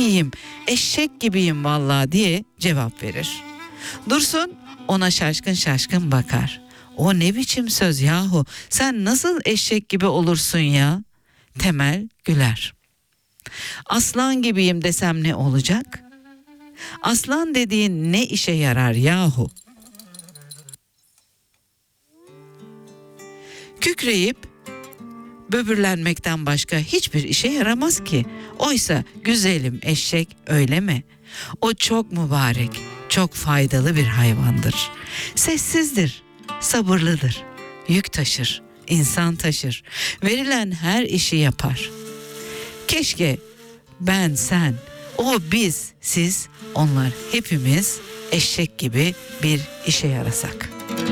iyiyim, eşek gibiyim vallahi diye cevap verir. Dursun ona şaşkın şaşkın bakar. O ne biçim söz yahu, sen nasıl eşek gibi olursun ya? Temel güler. Aslan gibiyim desem ne olacak? Aslan dediğin ne işe yarar yahu? Kükreyip böbürlenmekten başka hiçbir işe yaramaz ki. Oysa güzelim eşek öyle mi? O çok mübarek, çok faydalı bir hayvandır. Sessizdir, sabırlıdır, yük taşır, insan taşır, verilen her işi yapar. Keşke ben, sen, o, biz, siz, onlar hepimiz eşek gibi bir işe yarasak.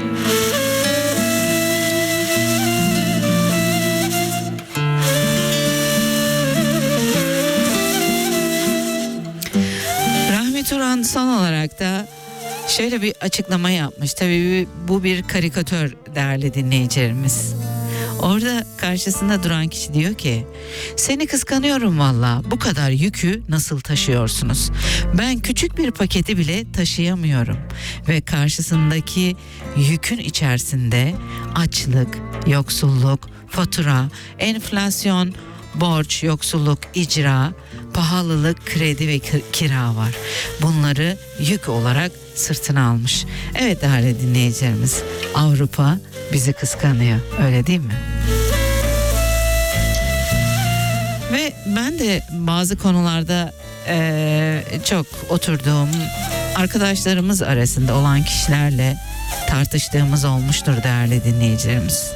Rahmi Turan son olarak da şöyle bir açıklama yapmış. Tabii bu bir karikatür değerli dinleyicilerimiz. Orada karşısında duran kişi diyor ki, seni kıskanıyorum valla, bu kadar yükü nasıl taşıyorsunuz? Ben küçük bir paketi bile taşıyamıyorum. Ve karşısındaki yükün içerisinde açlık, yoksulluk, fatura, enflasyon, borç, yoksulluk, icra, pahalılık, kredi ve kira var. Bunları yük olarak sırtına almış. Evet değerli dinleyicilerimiz, Avrupa bizi kıskanıyor, öyle değil mi? Ve ben de bazı konularda çok oturduğum arkadaşlarımız arasında olan kişilerle tartıştığımız olmuştur değerli dinleyicilerimiz.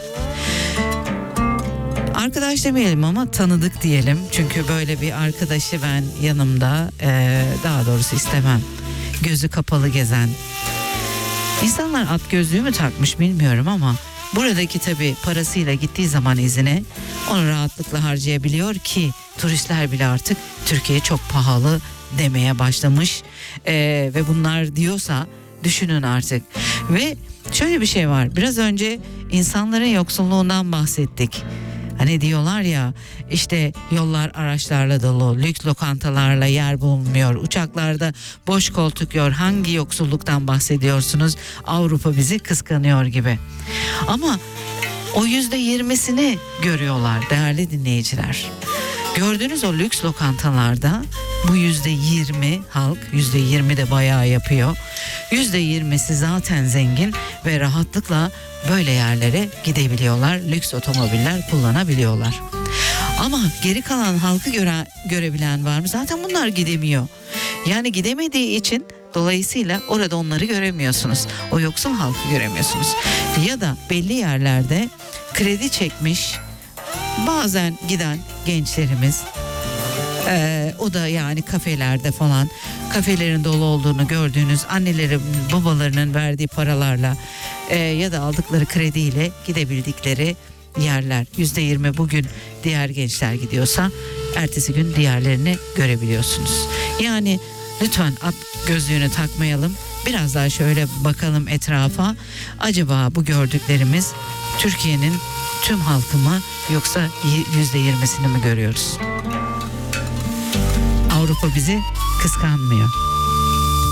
Arkadaş demeyelim ama tanıdık diyelim. Çünkü böyle bir arkadaşı ben yanımda daha doğrusu istemem. Gözü kapalı gezen. İnsanlar at gözlüğü mü takmış bilmiyorum ama buradaki tabii parasıyla gittiği zaman izine onu rahatlıkla harcayabiliyor ki turistler bile artık Türkiye çok pahalı demeye başlamış. Ve bunlar diyorsa düşünün artık. Ve şöyle bir şey var, biraz önce insanların yoksulluğundan bahsettik. Hani diyorlar ya, işte yollar araçlarla dolu, lüks lokantalarla yer bulunmuyor, uçaklarda boş koltuk yok, hangi yoksulluktan bahsediyorsunuz? Avrupa bizi kıskanıyor gibi. Ama o %20'sini görüyorlar değerli dinleyiciler. Gördüğünüz o lüks lokantalarda bu %20 halk, %20 de bayağı yapıyor. %20'si zaten zengin ve rahatlıkla böyle yerlere gidebiliyorlar. Lüks otomobiller kullanabiliyorlar. Ama geri kalan halkı görebilen var mı? Zaten bunlar gidemiyor. Yani gidemediği için dolayısıyla orada onları göremiyorsunuz. O yoksul halkı göremiyorsunuz. Ya da belli yerlerde kredi çekmiş bazen giden gençlerimiz, o da yani kafelerde falan, kafelerin dolu olduğunu gördüğünüz anneleri babalarının verdiği paralarla ya da aldıkları krediyle gidebildikleri yerler. %20 bugün diğer gençler gidiyorsa ertesi gün diğerlerini görebiliyorsunuz. Yani lütfen at gözlüğünü takmayalım. Biraz daha şöyle bakalım etrafa. Acaba bu gördüklerimiz Türkiye'nin tüm halkı mı yoksa %20'sini mi görüyoruz? Avrupa bizi kıskanmıyor.